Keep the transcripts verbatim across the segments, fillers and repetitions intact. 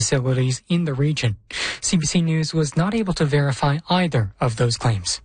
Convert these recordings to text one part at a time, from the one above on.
facilities in the region. C B C News was not able to verify either of those claims.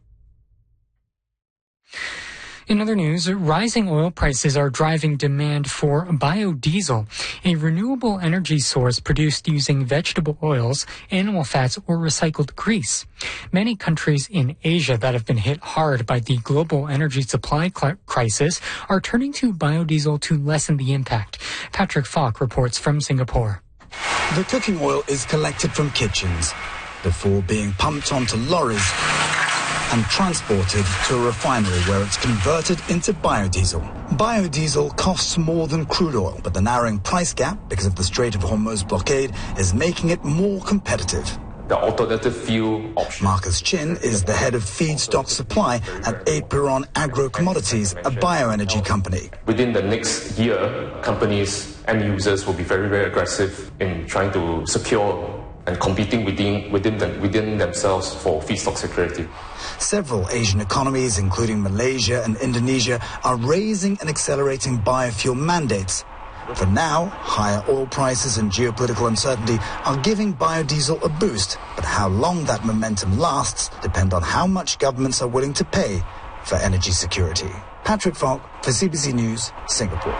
In other news, rising oil prices are driving demand for biodiesel, a renewable energy source produced using vegetable oils, animal fats, or recycled grease. Many countries in Asia that have been hit hard by the global energy supply cl- crisis are turning to biodiesel to lessen the impact. Patrick Falk reports from Singapore. The cooking oil is collected from kitchens before being pumped onto lorries and transported to a refinery where it's converted into biodiesel. Biodiesel costs more than crude oil, but the narrowing price gap because of the Strait of Hormuz blockade is making it more competitive. The alternative fuel option. Marcus Chin is the head of feedstock supply at Aperon Agro Commodities, a bioenergy company. Within the next year, companies and users will be very, very aggressive in trying to secure and competing within within, them, within themselves for feedstock security. Several Asian economies, including Malaysia and Indonesia, are raising and accelerating biofuel mandates. For now, higher oil prices and geopolitical uncertainty are giving biodiesel a boost, but how long that momentum lasts depends on how much governments are willing to pay for energy security. Patrick Falk for C B C News, Singapore.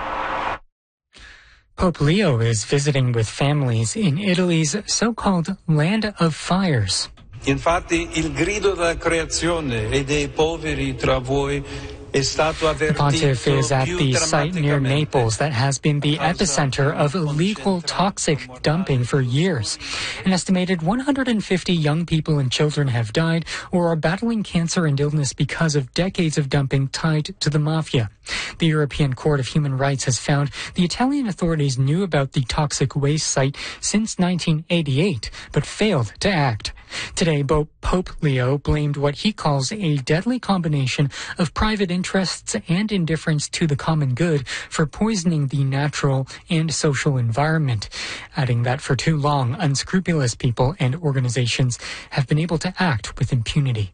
Pope Leo is visiting with families in Italy's so-called Land of Fires. Infatti, il grido della creazione e dei poveri tra voi è stato avvertito. The pontiff is at the site near Naples that has been the epicenter of illegal toxic dumping for years. An estimated one hundred fifty young people and children have died or are battling cancer and illness because of decades of dumping tied to the mafia. The European Court of Human Rights has found the Italian authorities knew about the toxic waste site since nineteen eighty-eight, but failed to act. Today, Pope Leo blamed what he calls a deadly combination of private interests and indifference to the common good for poisoning the natural and social environment, adding that for too long, unscrupulous people and organizations have been able to act with impunity.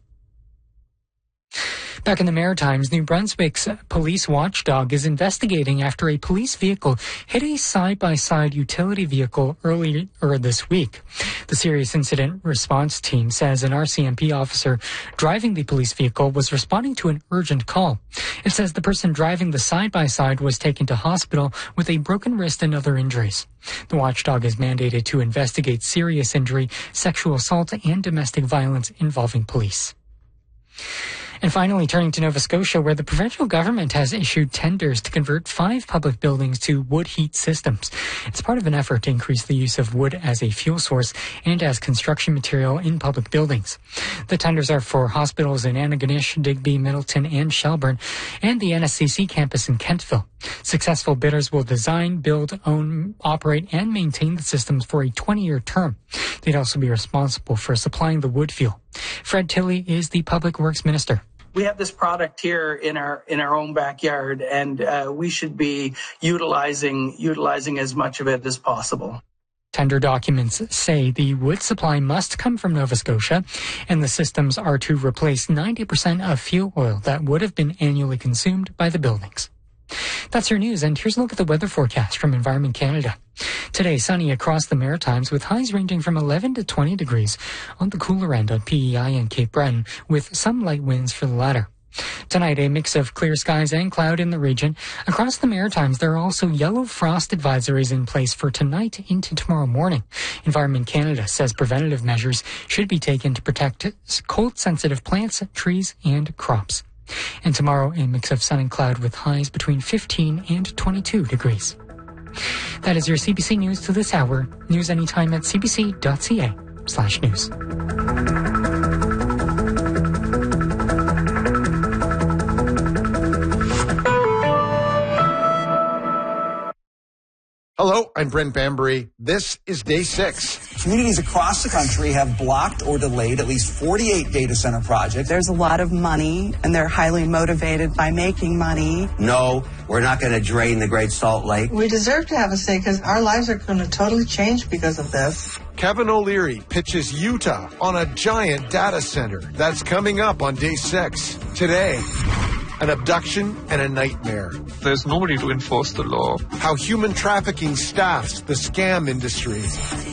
Back in the Maritimes, New Brunswick's police watchdog is investigating after a police vehicle hit a side-by-side utility vehicle earlier this week. The Serious Incident Response Team says an R C M P officer driving the police vehicle was responding to an urgent call. It says the person driving the side-by-side was taken to hospital with a broken wrist and other injuries. The watchdog is mandated to investigate serious injury, sexual assault, and domestic violence involving police. And finally, turning to Nova Scotia, where the provincial government has issued tenders to convert five public buildings to wood heat systems. It's part of an effort to increase the use of wood as a fuel source and as construction material in public buildings. The tenders are for hospitals in Antigonish, Digby, Middleton, and Shelburne, and the N S C C campus in Kentville. Successful bidders will design, build, own, operate, and maintain the systems for a twenty-year term. They'd also be responsible for supplying the wood fuel. Fred Tilley is the Public Works Minister. We have this product here in our in our own backyard, and uh, we should be utilizing utilizing as much of it as possible. Tender documents say the wood supply must come from Nova Scotia, and the systems are to replace ninety percent of fuel oil that would have been annually consumed by the buildings. That's your news, and here's a look at the weather forecast from Environment Canada. Today, sunny across the Maritimes with highs ranging from eleven to twenty degrees on the cooler end on P E I and Cape Breton, with some light winds for the latter. Tonight, a mix of clear skies and cloud in the region. Across the Maritimes, there are also yellow frost advisories in place for tonight into tomorrow morning. Environment Canada says preventative measures should be taken to protect cold-sensitive plants, trees, and crops. And tomorrow, a mix of sun and cloud with highs between fifteen and twenty-two degrees. That is your C B C News to this hour. News anytime at cbc.ca slash news. Hello, I'm Brent Bambury. This is Day six. Communities across the country have blocked or delayed at least forty-eight data center projects. There's a lot of money, and they're highly motivated by making money. No, we're not going to drain the Great Salt Lake. We deserve to have a say because our lives are going to totally change because of this. Kevin O'Leary pitches Utah on a giant data center. That's coming up on Day six. Today, an abduction and a nightmare. There's nobody to enforce the law. How human trafficking staffs the scam industry.